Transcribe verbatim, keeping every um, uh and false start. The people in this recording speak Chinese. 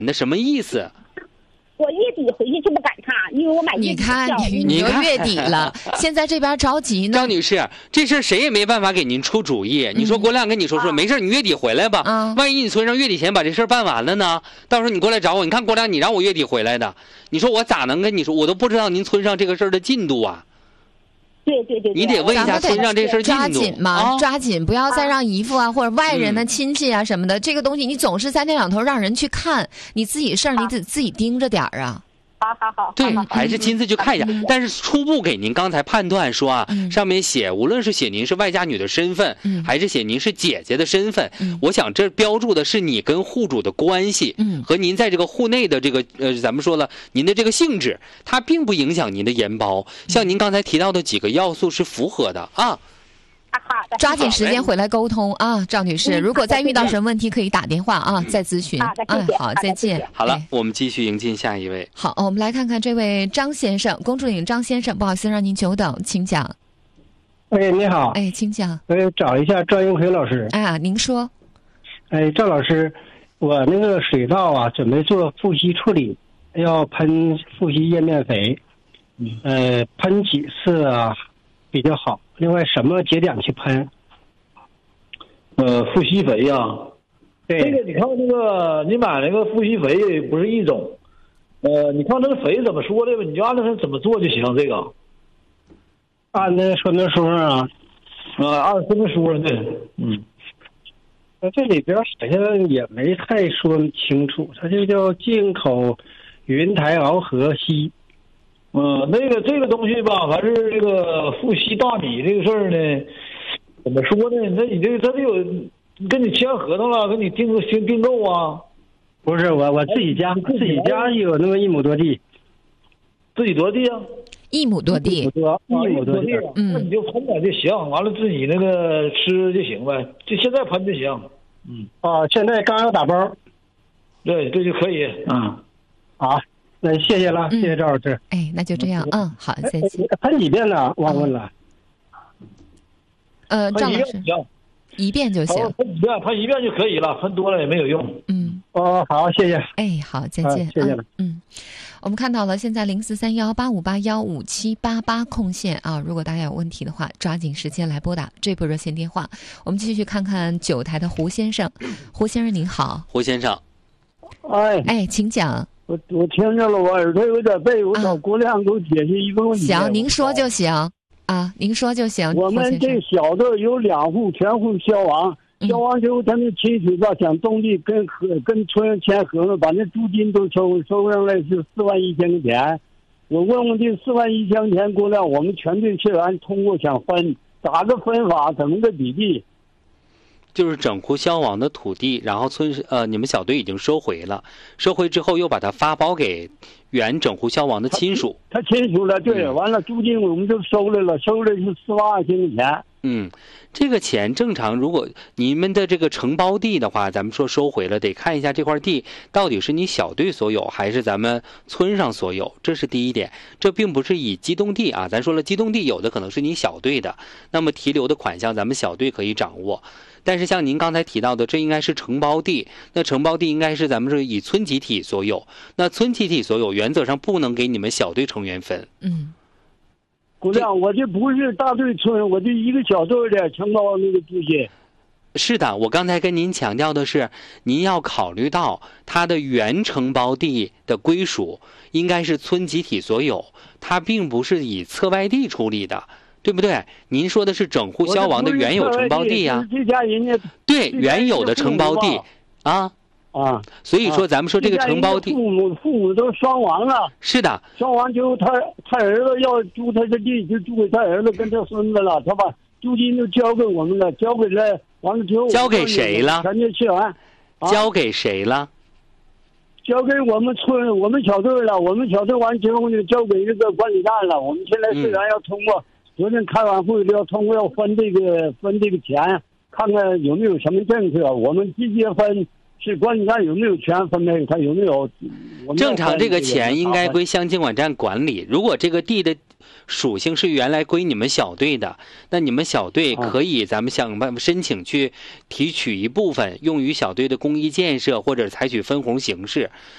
那什么意思？ 我月底回去就不赶趟，因为我买你看你你说月底了，现在这边着急呢。 张女士，这事谁也没办法给您出主意。嗯、你说郭亮跟你说说，啊、没事，你月底回来吧。啊、万一你村上月底前把这事办完了呢？到时候你过来找我，你看郭亮，你让我月底回来的，你说我咋能跟你说？我都不知道您村上这个事儿的进度啊。 对对 对, 对， 你得问一下村上这事儿进度。 抓紧嘛，啊、抓紧，不要再让姨父啊或者外人的亲戚啊什么的，嗯、这个东西你总是三天两头让人去看，你自己事儿你得自己盯着点儿啊。 好好好， 对，还是亲自去看一下。嗯、但是初步给您刚才判断说啊，嗯、上面写无论是写您是外嫁女的身份，嗯、还是写您是姐姐的身份，嗯、我想这标注的是你跟户主的关系，嗯、和您在这个户内的这个呃，咱们说了您的这个性质，它并不影响您的延包。像您刚才提到的几个要素是符合的啊。 抓紧时间回来沟通啊，赵女士。如果再遇到什么问题，可以打电话啊，再咨询。嗯，好，再见。 好了，我们继续迎进下一位。 好，我们来看看这位张先生，公主岭张先生，不好意思让您久等，请讲。 哎，你好。 哎，请讲。 我找一下赵英奎老师。 啊，您说。 哎，赵老师，我那个水稻啊，准备做复习处理，要喷复习叶面肥，呃，喷几次啊比较好？另外，什么节点去喷？ 呃，复习肥呀、啊， 对， 这个你看那个，你买那个复习肥不是一种，呃，你看那个肥怎么说的吧，你就按照它怎么做就行。这个， 按那说明书上啊， 啊，按说明书上对，嗯， 那这里边好像也没太说清楚，它这叫进口云台螯合硒。 嗯，那个这个东西吧，反正这个复习大米这个事儿呢，怎么说呢？那你这个他得有跟你签合同了，跟你订订订购啊？ 不是我我自己家自己家有那么一亩多地， 自己多地啊？ 一亩多地， 一亩多地， 嗯， 那你就喷点就行，完了自己那个吃就行呗，就现在喷就行。 嗯啊，现在刚要打包， 对，这就可以。嗯， 好。那谢谢了，谢谢赵老师。 哎，那就这样，嗯，好，再见。 喷几遍呢？忘问了。 呃，赵老师，一遍就行。 喷一遍，喷一遍就可以了，喷多了也没有用。 嗯， 哦，好，谢谢。 哎，好，再见。 谢谢了。 嗯，我们看到了，现在零四三幺八五八幺五七八八空线啊，如果大家有问题的话，抓紧时间来拨打这部热线电话。我们继续看看九台的胡先生，胡先生您好。 胡先生， 哎哎，请讲。 我我听着了，我耳朵有点背，我找郭亮给我解释一个问题。 行，您说就行啊，您说就行。 我们这小的有两户全户消亡，消亡之后他们亲属吧想动地跟合跟村签合同，把那租金都收收上来是四万一千块钱。我问问这四万一千块钱，郭亮我们全队社员通过想分，咋个分法？怎么个比例？ 就是整户消亡的土地，然后村呃你们小队已经收回了，收回之后又把它发包给原整户消亡的亲属。 他亲属了，对，嗯、完了租金我们就收来了，收来是四万二千块钱。 嗯，这个钱正常，如果你们的这个承包地的话，咱们说收回了，得看一下这块地到底是你小队所有还是咱们村上所有，这是第一点。这并不是以机动地啊，咱说了机动地有的可能是你小队的，那么提留的款项咱们小队可以掌握。但是像您刚才提到的，这应该是承包地，那承包地应该是咱们是以村集体所有，那村集体所有原则上不能给你们小队成员分。 嗯， 姑娘，我这不是大队村，我这一个小队的承包那个东西。 是的，我刚才跟您强调的是，您要考虑到它的原承包地的归属应该是村集体所有，它并不是以侧外地处理的。对不对？您说的是整户消亡的原有承包地呀、啊？ 这家人家对原有的承包地啊啊， 所以说咱们说这个承包地， 父母父母都双亡了。 是的， 双亡之后，他他儿子要租他的地，就租给他儿子跟他孙子了。他把租金都交给我们了，交给了完了之后， 交给谁了？ 全队社员， 交给谁了？ 交给我们村我们小队了。我们小队完之后呢，交给这个管理站了。我们现在社员要通过。嗯昨天开完会要通过要分这个分这个钱，看看有没有什么政策。我们直接分是管理站有没有权分配，他有没有？ 正常这个钱应该归乡监管站管理。如果这个地的属性是原来归你们小队的，那你们小队可以咱们想办法申请去提取一部分用于小队的公益建设，或者采取分红形式。